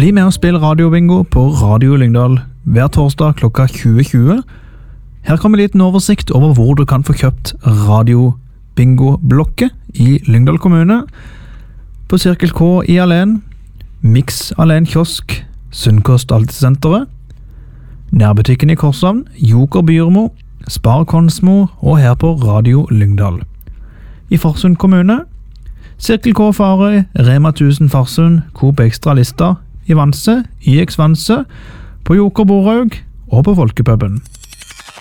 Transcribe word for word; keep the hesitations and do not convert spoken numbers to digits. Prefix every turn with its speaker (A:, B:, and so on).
A: Bli med og spill radiobingo på Radio Lyngdal hver torsdag klokka tjue tjue. Her kommer en liten oversikt over hvor du kan få kjøpt radiobingo-blokket i Lyngdal kommune. På Cirkel K i Alen, Mix Alen kiosk, Sunnkost Alltidssenteret, nærbutikken i Korshavn, Joker Byrmo, Spar Konsmo og her på Radio Lyngdal. I Farsund kommune, Cirkel K Farøy, Rema tusen Farsund, Coop Extra Lista, i Vanse, I X Vanse, på Joker Boraug og på Folkepuben.